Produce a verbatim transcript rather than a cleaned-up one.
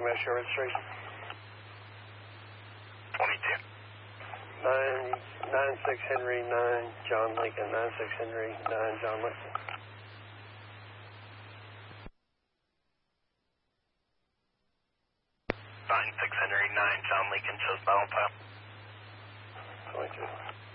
West Shore registration. twenty-two. Nine, nine six Henry, nine John Lincoln, nine six Henry, nine John Lincoln. nine six Henry, nine John Lincoln, shows battle path. twenty-two.